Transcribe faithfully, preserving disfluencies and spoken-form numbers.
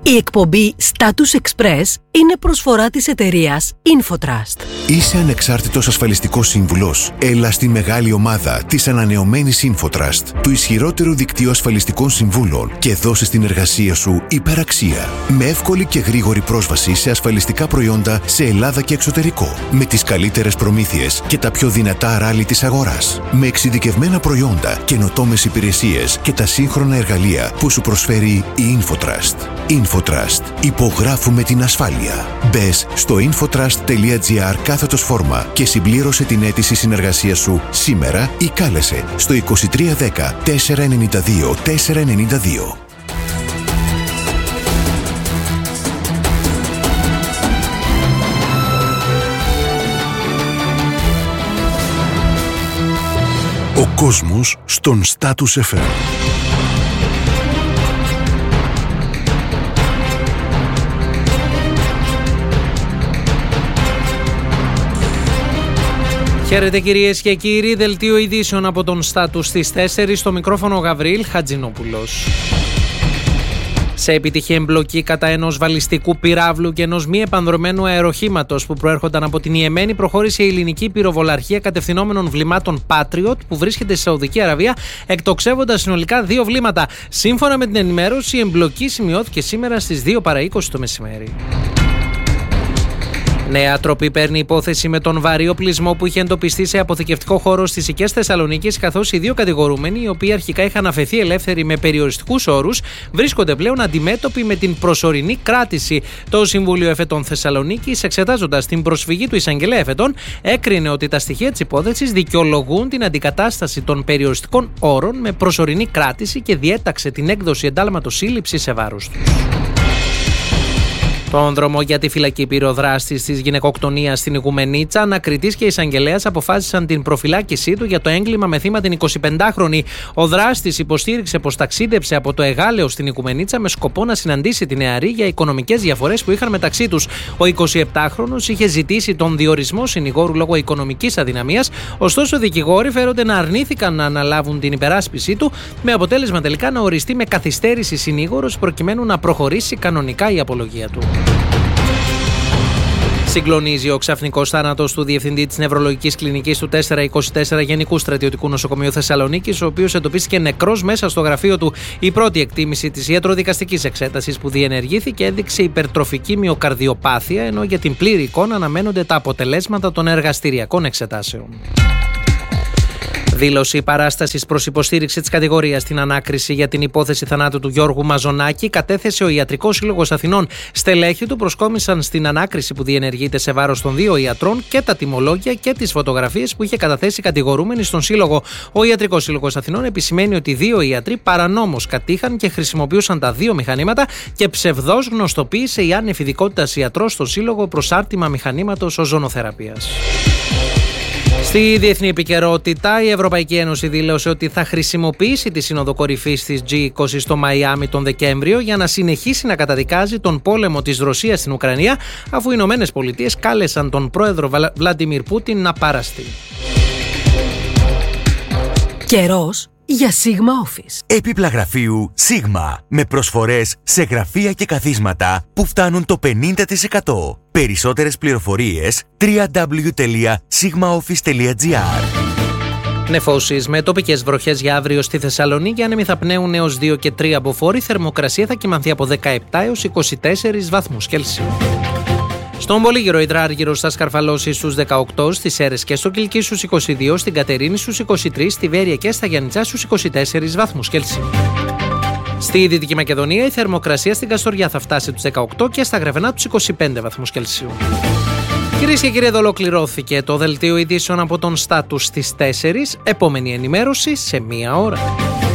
Η εκπομπή Status Express είναι προσφορά της εταιρείας Infotrust. Είσαι ανεξάρτητος ασφαλιστικός σύμβουλος? Έλα στη μεγάλη ομάδα της ανανεωμένης Infotrust, του ισχυρότερου δικτύου ασφαλιστικών συμβούλων, και δώσε στην εργασία σου υπεραξία. Με εύκολη και γρήγορη πρόσβαση σε ασφαλιστικά προϊόντα σε Ελλάδα και εξωτερικό. Με τις καλύτερες προμήθειες και τα πιο δυνατά ράλι της αγοράς. Με εξειδικευμένα προϊόντα, καινοτόμες υπηρεσίες και τα σύγχρονα εργαλεία που σου προσφέρει η Infotrust. Infotrust. Υπογράφουμε την ασφάλεια. Μπες στο infotrust.gr κάθετος φόρμα και συμπλήρωσε την αίτηση συνεργασίας σου σήμερα ή κάλεσε στο είκοσι τρία δέκα τετρακόσια ενενήντα δύο τετρακόσια ενενήντα δύο. Ο κόσμος στον Status εφ εμ. Χαίρετε κυρίες και κύριοι, δελτίο ειδήσεων από τον Status στις τέσσερις, στο μικρόφωνο Γαβρίλ Χατζηνόπουλος. Σε επιτυχή εμπλοκή κατά ενός βαλιστικού πυράβλου και ενός μη επανδρωμένου αεροχήματος που προέρχονταν από την Ιεμένη, προχώρησε η ελληνική πυροβολαρχία κατευθυνόμενων βλημάτων Patriot που βρίσκεται στη Σαουδική Αραβία, εκτοξεύοντας συνολικά δύο βλήματα. Σύμφωνα με την ενημέρωση, η εμπλοκή σημειώθηκε σήμερα στις δύο παρά είκοσι το μεσημέρι. Νέα τροπή παίρνει υπόθεση με τον βαρύ οπλισμό που είχε εντοπιστεί σε αποθηκευτικό χώρο στις Οικές Θεσσαλονίκης, καθώς οι δύο κατηγορούμενοι, οι οποίοι αρχικά είχαν αφαιθεί ελεύθεροι με περιοριστικούς όρους, βρίσκονται πλέον αντιμέτωποι με την προσωρινή κράτηση. Το Συμβούλιο Εφετών Θεσσαλονίκης, εξετάζοντας την προσφυγή του εισαγγελέα Εφετών, έκρινε ότι τα στοιχεία της υπόθεσης δικαιολογούν την αντικατάσταση των περιοριστικών όρων με προσωρινή κράτηση και διέταξε την έκδοση εντάλματος σύλληψης σε βάρος τους. Τον δρόμο για τη φυλακή πήρε ο δράστης της γυναικοκτονίας στην Οικουμενίτσα. Ανακριτής και εισαγγελέας αποφάσισαν την προφυλάκησή του για το έγκλημα με θύμα την εικοσιπεντάχρονη. Ο δράστης υποστήριξε πως ταξίδεψε από το Εγάλεο στην Οικουμενίτσα με σκοπό να συναντήσει τη νεαρή για οικονομικές διαφορές που είχαν μεταξύ τους. Ο εικοσιεπτάχρονος είχε ζητήσει τον διορισμό συνηγόρου λόγω οικονομικής αδυναμίας, ωστόσο οι δικηγόροι φέρονται να αρνήθηκαν να αναλάβουν την υπεράσπιση του, με αποτέλεσμα τελικά να οριστεί με καθυστέρηση συνήγορος προκειμένου να προχωρήσει κανονικά η απολογία του. Συγκλονίζει ο ξαφνικός θάνατος του διευθυντή της νευρολογικής κλινικής του τετρακόσια είκοσι τέσσερα Γενικού Στρατιωτικού Νοσοκομείου Θεσσαλονίκης, ο οποίος εντοπίστηκε νεκρός μέσα στο γραφείο του. Η πρώτη εκτίμηση της ιατροδικαστικής εξέτασης που διενεργήθηκε έδειξε υπερτροφική μυοκαρδιοπάθεια, ενώ για την πλήρη εικόνα αναμένονται τα αποτελέσματα των εργαστηριακών εξετάσεων. Δήλωση παράστασης προς υποστήριξη της κατηγορίας στην ανάκριση για την υπόθεση θανάτου του Γιώργου Μαζονάκη κατέθεσε ο Ιατρικός Σύλλογος Αθηνών. Στελέχη του προσκόμισαν στην ανάκριση που διενεργείται σε βάρος των δύο ιατρών και τα τιμολόγια και τις φωτογραφίες που είχε καταθέσει κατηγορούμενοι στον Σύλλογο. Ο Ιατρικός Σύλλογος Αθηνών επισημαίνει ότι δύο ιατροί παρανόμως κατήχαν και χρησιμοποιούσαν τα δύο μηχανήματα και ψευδώς γνωστοποίησε η άνευ ειδικότητας ιατρός στον Σύλλογο προσάρτημα μηχανήματος οζονοθεραπείας. Στη διεθνή επικαιρότητα, η Ευρωπαϊκή Ένωση δήλωσε ότι θα χρησιμοποιήσει τη Σύνοδο Κορυφής της τζι είκοσι στο Μαϊάμι τον Δεκέμβριο για να συνεχίσει να καταδικάζει τον πόλεμο της Ρωσίας στην Ουκρανία, αφού οι Ηνωμένες Πολιτείες κάλεσαν τον πρόεδρο Βλαντιμίρ Πούτιν να παραστεί. Καιρός για Sigma Office. Έπιπλα γραφείου Sigma με προσφορές σε γραφεία και καθίσματα που φτάνουν το πενήντα τοις εκατό. Περισσότερες πληροφορίες double-u double-u double-u τελεία sigma office τελεία gr. Νεφώσεις με τοπικές βροχές για αύριο στη Θεσσαλονίκη, άνεμοι θα πνέουν έως δύο και τρία μποφόρ, η θερμοκρασία θα κυμανθεί από δεκαεπτά έως είκοσι τέσσερις βαθμούς Κέλσιου. Στον Πολύγυρο υδράργυρος θα σκαρφαλώσει στους δεκαοκτώ, στις Σέρρες και στο Κιλκί στους είκοσι δύο, στην Κατερίνη στους είκοσι τρία, στη Βέρεια και στα Γιαννιτσά στους είκοσι τέσσερις βαθμούς Κέλσιου. Στη Δυτική Μακεδονία η θερμοκρασία στην Καστοριά θα φτάσει τους δεκαοκτώ και στα Γρεβενά τους είκοσι πέντε βαθμούς Κελσίου. Κυρίες και κύριοι, εδώ ολοκληρώθηκε το δελτίο ειδήσεων από τον Status στις τέσσερις. Επόμενη ενημέρωση σε μία ώρα.